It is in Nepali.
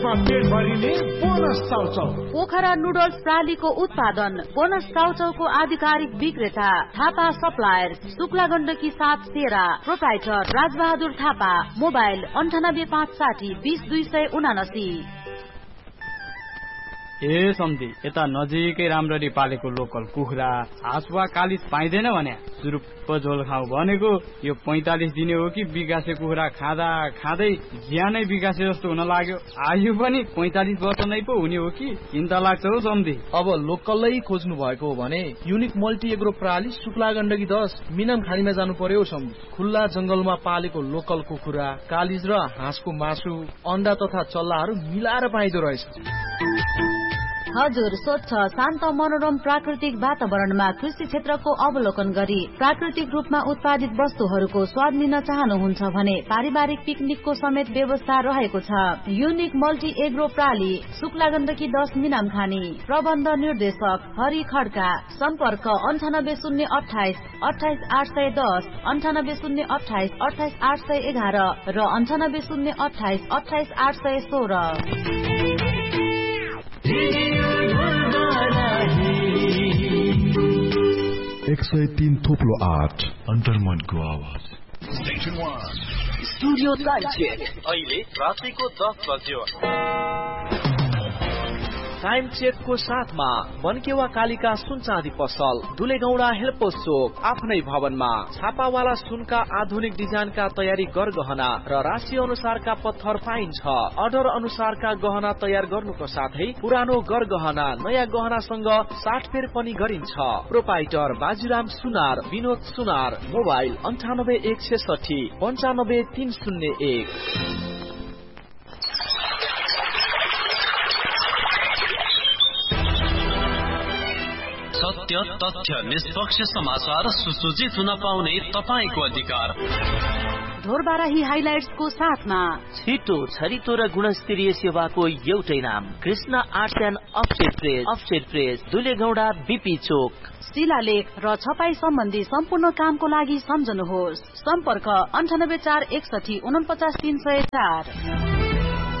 पेट भरिने बोनस चाउचाउ। पोखरा नुडल्स प्रालीको उत्पादन बोनस चाउचाउको आधिकारिक विक्रेता थापा सप्लायर, शुक्ला गण्डकी 7 तेरा, प्रोप्राइटर राजबहादुर थापा। मोबाइल 9856 20279। ए सम्धी, यता नजिकै राम्ररी पालेको लोकल कुखुरा, हाँसुवा कालिज पाइँदैन भने सुरुप्प झोल खाऊ भनेको यो 45 दिने हो कि विकासे कुखुरा खाँदा खाँदै ज्यानै विकासे जस्तो हुन लाग्यो। आयु पनि 45 वर्ष नै पो हुने हो कि चिन्ता लाग्छ हौ सम्धी। अब लोकलै खोज्नु भएको हो भने unique multi agro प्राली, Shukla Gandaki 10 मिनाम खानीमा जानु पर्यो सम्धी। खुल्ला जंगलमा पालेको लोकल कुखुरा, कालिज र हाँसको मासु, अन्डा तथा चल्लाहरू मिलाएर पाइदो रहेछ। हजुर, स्वच्छ शान्त मनोरम प्राकृतिक वातावरणमा कृषि क्षेत्रको अवलोकन गरी प्राकृतिक रूपमा उत्पादित वस्तुहरूको स्वाद लिन चाहनुहुन्छ भने पारिवारिक पिकनिकको समेत व्यवस्था रहेको छ। Unique multi agro प्राली, Shukla Gandaki 10 मिनाम खानी। प्रबन्ध निर्देशक हरि खड्का। सम्पर्क 98028 28810, 98028 28811 र 98028 28816। 103.8 अन्तर्मनको आवाज। स्टुडियो टाइम चेक अहिले रातिको 10 बज्यो। टाइम चेकको साथमा बनकेवा कालिका सुन चाँदी पसल, दुलेगौडा हेल्पोस चोक, आफ्नै भवनमा छापावाला सुनका आधुनिक डिजाइनका तयारी गरगहना र राशि अनुसारका पत्थर पाइन्छ। अर्डर अनुसारका गहना तयार गर्नुको साथै पुरानो गरगहना नयाँ गहनासँग साटफेर पनि गरिन्छ। प्रोपाइटर बाजुराम सुनार, विनोद सुनार। मोबाइल 9816 95301। सत्य, तथ्य, निष्पक्ष समाचार सुसूचित हुन पाउने तपाईको अधिकार। ढोरबाराही हाइलाइट्सको साथमा छिटो, छरितो र गुणस्तरीय सेवाको एउटै नाम, Krishna arts and offset press, दुलेगौडा BP चोक। शिलालेख र छपाई सम्बन्धी सम्पूर्ण कामको लागि सम्झनुहोस्। सम्पर्क 98461 49304।